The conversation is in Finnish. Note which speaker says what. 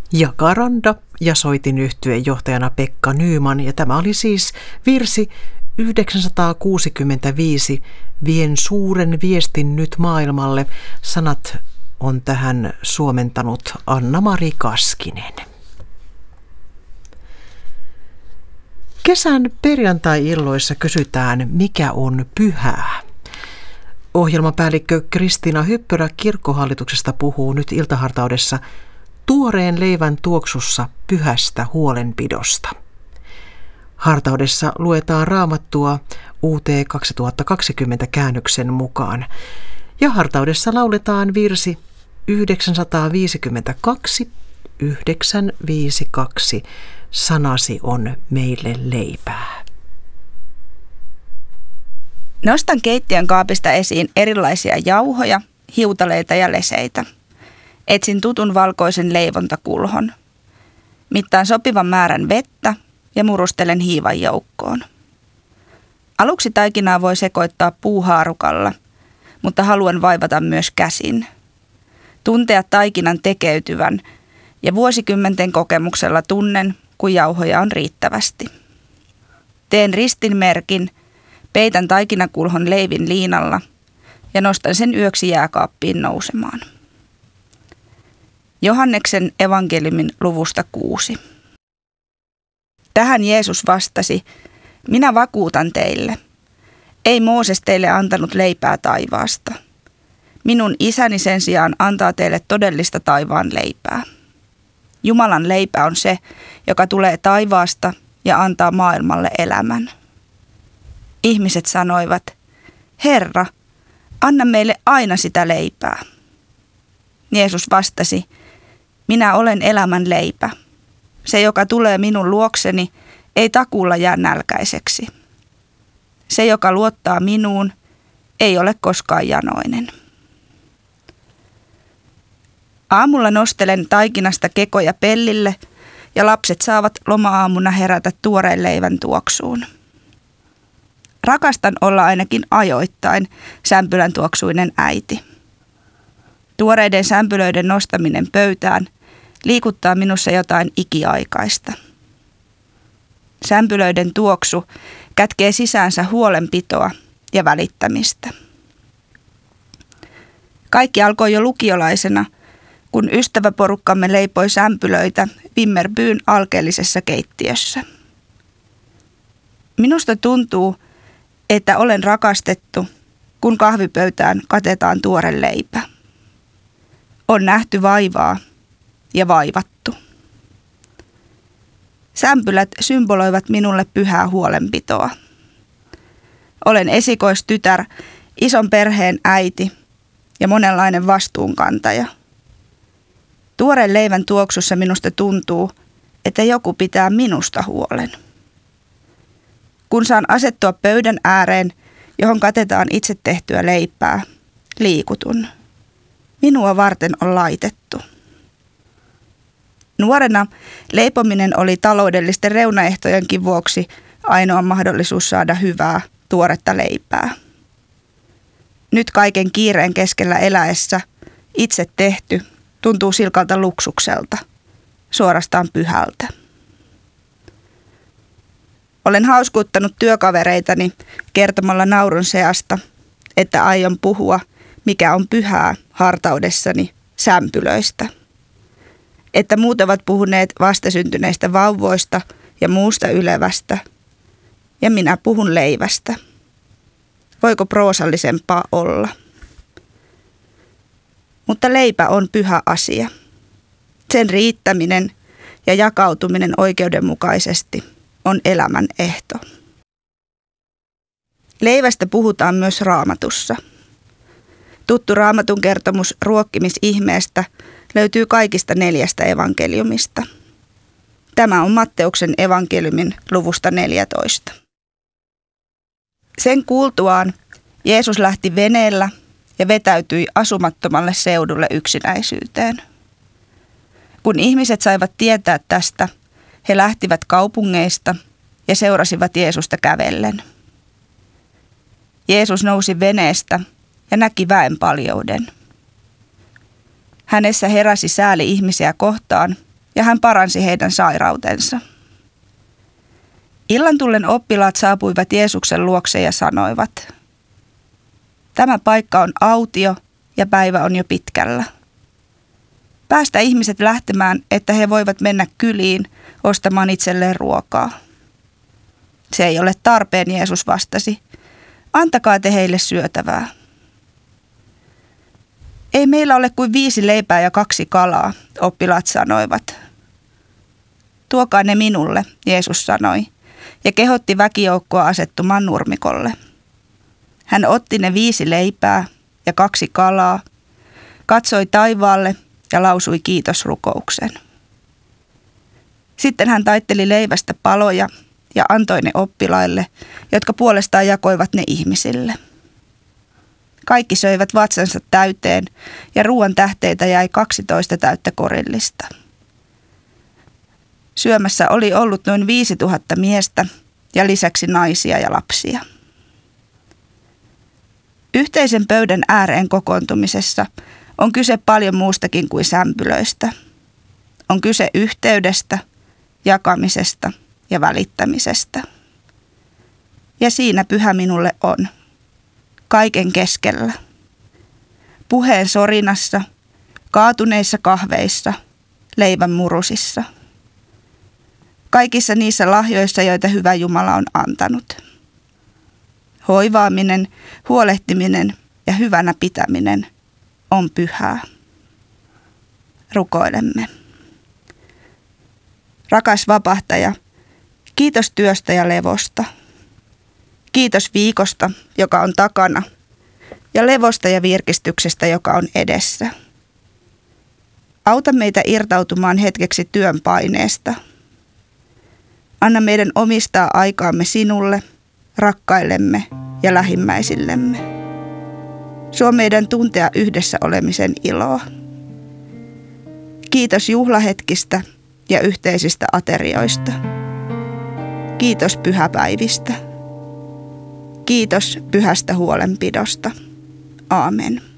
Speaker 1: Jacaranda ja soitinyhtyeen johtajana Pekka Nyman, ja tämä oli siis virsi 965 Vien suuren viestin nyt maailmalle. Sanat on tähän suomentanut Anna-Mari Kaskinen. Kesän perjantai-illoissa kysytään, mikä on pyhää. Ohjelmapäällikkö Kristiina Hyppörä Kirkkohallituksesta puhuu nyt iltahartaudessa tuoreen leivän tuoksussa pyhästä huolenpidosta. Hartaudessa luetaan Raamattua UT 2020 käännöksen mukaan. Ja hartaudessa lauletaan virsi 952, sanasi on meille leipää.
Speaker 2: Nostan keittiön kaapista esiin erilaisia jauhoja, hiutaleita ja leseitä. Etsin tutun valkoisen leivontakulhon. Mittaan sopivan määrän vettä ja murustelen hiivan joukkoon. Aluksi taikinaa voi sekoittaa puuhaarukalla, mutta haluan vaivata myös käsin. Tuntea taikinan tekeytyvän ja vuosikymmenten kokemuksella tunnen, kun jauhoja on riittävästi. Teen ristinmerkin, peitän taikinakulhon leivin liinalla ja nostan sen yöksi jääkaappiin nousemaan. Johanneksen evankeliumin luvusta 6. Tähän Jeesus vastasi, minä vakuutan teille, ei Mooses teille antanut leipää taivaasta. Minun isäni sen sijaan antaa teille todellista taivaan leipää. Jumalan leipä on se, joka tulee taivaasta ja antaa maailmalle elämän. Ihmiset sanoivat, Herra, anna meille aina sitä leipää. Jeesus vastasi, minä olen elämän leipä. Se, joka tulee minun luokseni, ei takuulla jää nälkäiseksi. Se, joka luottaa minuun, ei ole koskaan janoinen. Aamulla nostelen taikinasta kekoja pellille ja lapset saavat loma-aamuna herätä tuoreen leivän tuoksuun. Rakastan olla ainakin ajoittain sämpylän tuoksuinen äiti. Tuoreiden sämpylöiden nostaminen pöytään liikuttaa minussa jotain ikiaikaista. Sämpylöiden tuoksu kätkee sisäänsä huolenpitoa ja välittämistä. Kaikki alkoi jo lukiolaisena, kun ystäväporukkamme leipoi sämpylöitä Vimmerbyyn alkeellisessa keittiössä. Minusta tuntuu, että olen rakastettu, kun kahvipöytään katetaan tuore leipä. On nähty vaivaa ja vaivattu. Sämpylät symboloivat minulle pyhää huolenpitoa. Olen esikoistytär, ison perheen äiti ja monenlainen vastuunkantaja. Tuoreen leivän tuoksussa minusta tuntuu, että joku pitää minusta huolen. Kun saan asettua pöydän ääreen, johon katetaan itse tehtyä leipää, liikutun. Minua varten on laitettu. Nuorena leipominen oli taloudellisten reunaehtojenkin vuoksi ainoa mahdollisuus saada hyvää, tuoretta leipää. Nyt kaiken kiireen keskellä eläessä itse tehty tuntuu silkalta luksukselta, suorastaan pyhältä. Olen hauskuttanut työkavereitani kertomalla naurun seasta, että aion puhua, mikä on pyhää hartaudessani sämpylöistä. Että muut ovat puhuneet vastasyntyneistä vauvoista ja muusta ylevästä, ja minä puhun leivästä. Voiko proosallisempaa olla? Mutta leipä on pyhä asia. Sen riittäminen ja jakautuminen oikeudenmukaisesti on elämän ehto. Leivästä puhutaan myös Raamatussa. Tuttu Raamatun kertomus ruokkimisihmeestä löytyy kaikista 4 evankeliumista. Tämä on Matteuksen evankeliumin luvusta 14. Sen kuultuaan Jeesus lähti veneellä ja vetäytyi asumattomalle seudulle yksinäisyyteen. Kun ihmiset saivat tietää tästä, he lähtivät kaupungeista ja seurasivat Jeesusta kävellen. Jeesus nousi veneestä ja näki väenpaljouden. Hänessä heräsi sääli ihmisiä kohtaan ja hän paransi heidän sairautensa. Illan tullen oppilaat saapuivat Jeesuksen luokse ja sanoivat: "Tämä paikka on autio ja päivä on jo pitkällä. Päästä ihmiset lähtemään, että he voivat mennä kyliin ostamaan itselleen ruokaa." "Se ei ole tarpeen," Jeesus vastasi. "Antakaa te heille syötävää." "Ei meillä ole kuin 5 leipää ja 2 kalaa," oppilaat sanoivat. "Tuokaa ne minulle," Jeesus sanoi, ja kehotti väkijoukkoa asettumaan nurmikolle. Hän otti ne 5 leipää ja 2 kalaa, katsoi taivaalle ja lausui kiitosrukouksen. Sitten hän taitteli leivästä paloja ja antoi ne oppilaille, jotka puolestaan jakoivat ne ihmisille. Kaikki söivät vatsansa täyteen ja ruoan tähteitä jäi 12 täyttä korillista. Syömässä oli ollut noin 5000 miestä ja lisäksi naisia ja lapsia. Yhteisen pöydän ääreen kokoontumisessa on kyse paljon muustakin kuin sämpylöistä. On kyse yhteydestä, jakamisesta ja välittämisestä. Ja siinä pyhä minulle on. Kaiken keskellä. Puheen sorinassa, kaatuneissa kahveissa, leivän murusissa. Kaikissa niissä lahjoissa, joita hyvä Jumala on antanut. Hoivaaminen, huolehtiminen ja hyvänä pitäminen on pyhää. Rukoilemme. Rakas vapahtaja, kiitos työstä ja levosta. Kiitos viikosta, joka on takana, ja levosta ja virkistyksestä, joka on edessä. Auta meitä irtautumaan hetkeksi työn paineesta. Anna meidän omistaa aikaamme sinulle, rakkaillemme ja lähimmäisillemme. Suo meidän tuntea yhdessä olemisen iloa. Kiitos juhlahetkistä ja yhteisistä aterioista. Kiitos pyhäpäivistä. Kiitos pyhästä huolenpidosta. Aamen.